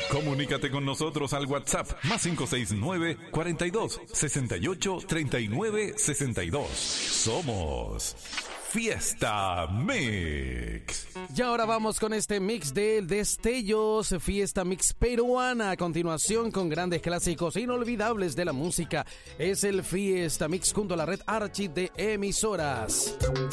Comunícate con nosotros al WhatsApp más 569 42 68 39 62. Somos Fiesta Mix. Y ahora vamos con este mix de Destellos, Fiesta Mix peruana. A continuación, con grandes clásicos inolvidables de la música, es el Fiesta Mix junto a la red Archi de emisoras.